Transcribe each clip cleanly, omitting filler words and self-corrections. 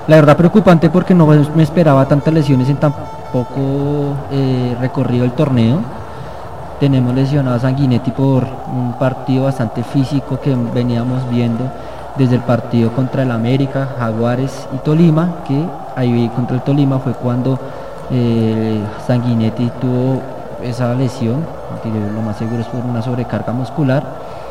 La verdad preocupante porque no me esperaba tantas lesiones en tan poco recorrido el torneo. Tenemos lesionado a Sanguinetti por un partido bastante físico que veníamos viendo desde el partido contra el América, Jaguares y Tolima, que ahí contra el Tolima fue cuando Sanguinetti tuvo esa lesión, que lo más seguro es por una sobrecarga muscular.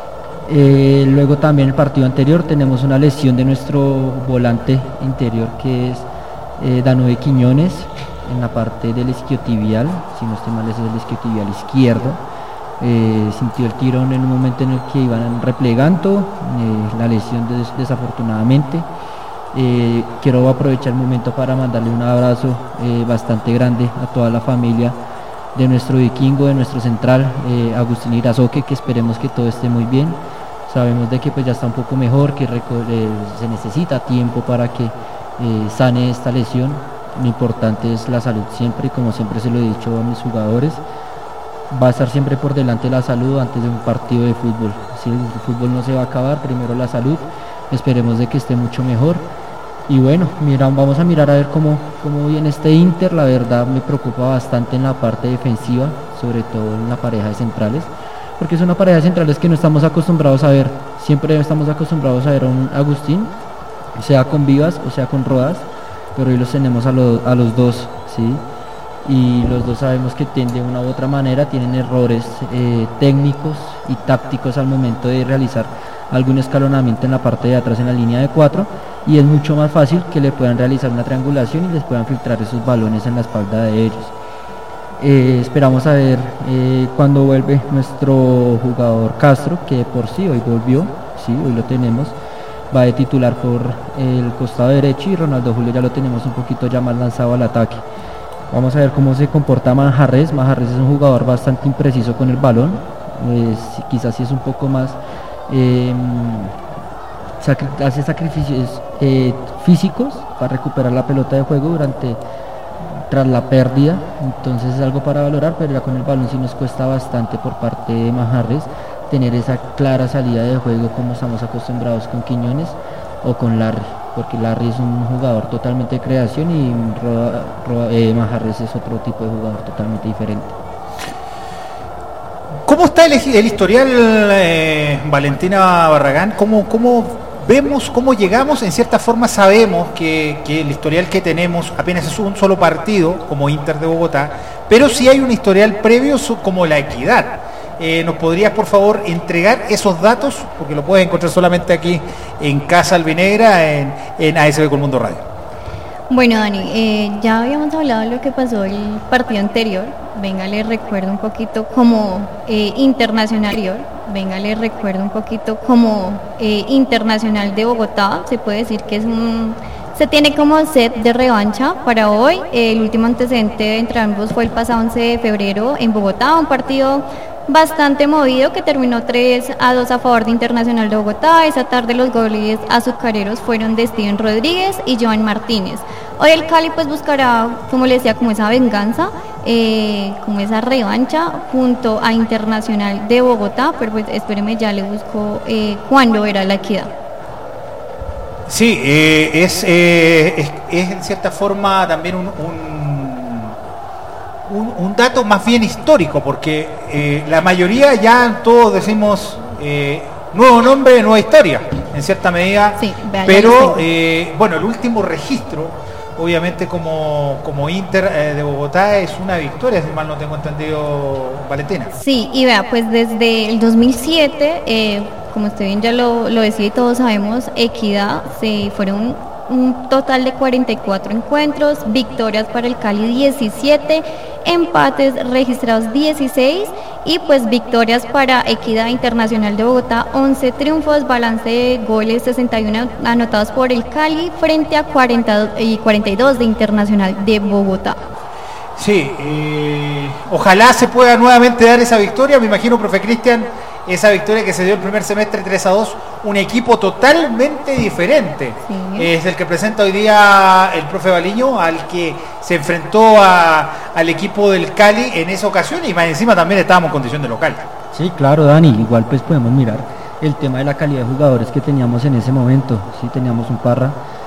Luego también el partido anterior tenemos una lesión de nuestro volante interior, que es Danube Quiñones, en la parte del isquiotibial, si no estoy mal ese es el isquiotibial izquierdo. Sintió el tirón en un momento en el que iban replegando, la lesión desafortunadamente. Quiero aprovechar el momento para mandarle un abrazo bastante grande a toda la familia de nuestro vikingo, de nuestro central, Agustín Irazoque, que esperemos que todo esté muy bien. Sabemos de que pues ya está un poco mejor, que se necesita tiempo para que sane esta lesión. Lo importante es la salud siempre, y como siempre se lo he dicho a mis jugadores, va a estar siempre por delante la salud antes de un partido de fútbol. Si el fútbol no se va a acabar, primero la salud, esperemos de que esté mucho mejor. Y bueno, vamos a mirar a ver cómo viene este Inter. La verdad me preocupa bastante en la parte defensiva, sobre todo en la pareja de centrales, porque es una pareja de centrales que no estamos acostumbrados a ver. Siempre estamos acostumbrados a ver a un Agustín, sea con Vivas o sea con Rodas, pero hoy los tenemos a los dos, ¿sí? Y los dos sabemos que de una u otra manera tienen errores técnicos y tácticos al momento de realizar algún escalonamiento en la parte de atrás en la línea de 4, y es mucho más fácil que le puedan realizar una triangulación y les puedan filtrar esos balones en la espalda de ellos. Esperamos a ver cuando vuelve nuestro jugador Castro, que por sí hoy volvió, sí, hoy lo tenemos, va de titular por el costado derecho, y Ronaldo Julio ya lo tenemos un poquito ya más lanzado al ataque. Vamos a ver cómo se comporta Manjarres. Manjarres es un jugador bastante impreciso con el balón, quizás sí es un poco más, hace sacrificios físicos para recuperar la pelota de juego tras la pérdida, entonces es algo para valorar, pero ya con el balón sí nos cuesta bastante por parte de Manjarres tener esa clara salida de juego como estamos acostumbrados con Quiñones o con Larry, porque Larry es un jugador totalmente de creación y Manjarres es otro tipo de jugador totalmente diferente. ¿Cómo está el historial, Valentina Barragán? ¿Cómo vemos, cómo llegamos? En cierta forma sabemos que el historial que tenemos apenas es un solo partido como Inter de Bogotá, pero sí hay un historial previo como la Equidad. ¿Nos podrías por favor entregar esos datos? Porque lo puedes encontrar solamente aquí en Casa Albinegra, en ASB Colmundo Radio. Bueno, Dani, ya habíamos hablado de lo que pasó el partido anterior. Venga, les recuerdo un poquito como Internacional de Bogotá. Se puede decir que se tiene como set de revancha para hoy. El último antecedente entre ambos fue el pasado 11 de febrero en Bogotá, un partido bastante movido que terminó 3-2 a favor de Internacional de Bogotá. Esa tarde los goles azucareros fueron de Steven Rodríguez y Joan Martínez. Hoy el Cali pues buscará, como les decía, como esa venganza, como esa revancha junto a Internacional de Bogotá, pero pues espéreme, ya le busco cuándo era la Equidad. Sí, es en cierta forma también un dato más bien histórico, porque la mayoría ya todos decimos nuevo nombre, nueva historia, en cierta medida, sí, pero bueno, el último registro, obviamente como Inter de Bogotá, es una victoria, si mal no tengo entendido, Valentina. Sí, y vea, pues desde el 2007, como usted bien ya lo decía y todos sabemos, Equidad, fueron un total de 44 encuentros, victorias para el Cali 17, empates registrados 16 y pues victorias para Equidad Internacional de Bogotá, 11 triunfos, balance de goles 61 anotados por el Cali frente a 42 de Internacional de Bogotá. Sí, ojalá se pueda nuevamente dar esa victoria. Me imagino, profe Cristian, esa victoria que se dio el primer semestre 3-2, un equipo totalmente diferente. Sí. Es el que presenta hoy día el profe Baliño, al que se enfrentó al equipo del Cali en esa ocasión, y más encima también estábamos en condición de local. Sí, claro, Dani, igual pues podemos mirar el tema de la calidad de jugadores que teníamos en ese momento. Sí, teníamos un Parra